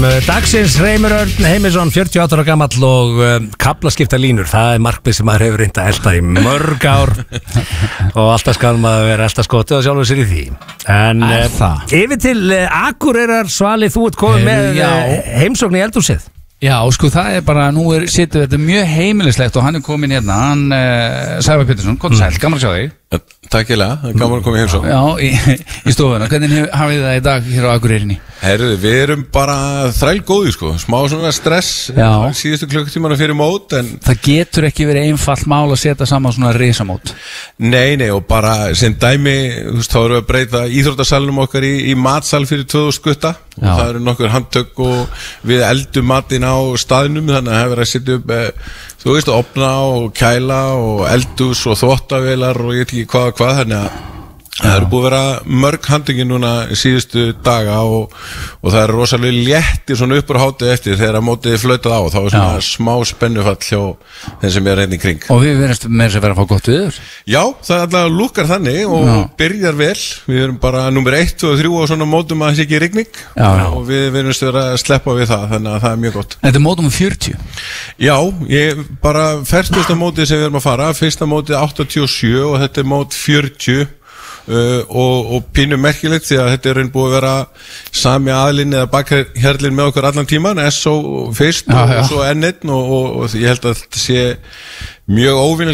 Dagsins Reimur Örn Heimisson 48 ára gamall og kaflaskipta línur, það markmið sem maður hefur reynt að elda í mörg ár og alltaf skal maður vera alltaf skotið og sjálfur sér í því. En yfir til Akureyrar, Svali, þú ert komið með heimsókn í eldhúsið. Já, sko, það bara, nú situr þetta mjög heimilislegt og hann komin hérna, hann Sævar Pétursson, gott sæl, gaman að sjá þig. Takk hérlega, gaman að koma í heimsókn. Já, í stofuna, hvernig hafið það í dag hér á Akureyrinni? Herru, við erum bara þrælgóði, sko, smá svona stress síðustu klukkutímana fyrir mót, en það getur ekki verið einfalt mál að setja saman svona risamót. Nei, og bara sem dæmi, þú veist, þá erum við að breyta íþróttasalunum okkar í matsal fyrir 2000 gutta og það eru nokkur handtök og við eldum matinn á staðnum, þannig að það hefur að setja upp þú veist, opna og kæla og eldhús og þvottavélar og ég veit ekki hvað, þannig að það eru búið að vera mörg handtökin núna síðustu daga og það er rosalega léttir svona uppur hátið eftir þegar að mótið flautað á, þá er svona smá spennufall hjá þeim sem er reynd í kring. Og við verðum með þess að vera að fá gott viður? Já, það er alltaf lukkar þannig og byrjar vel. Við erum bara nummer 1, 2 og 3 og svona mótum að það sé ekki rigning og við verðumst vera að sleppa við það, þannig að það er mjög gott. Þetta er mótum 40? Já, ég bara fertasta mótið sem við erum að fara, fyrsta mótið 87 og þetta er mót 40 og pínu merkilegt því að þetta er raun búið að vera sami aðlinn eða bakherlinn með okkur allan tíman, SO fyrst og svo N1 og ég held að þetta sé mjög óvinnilega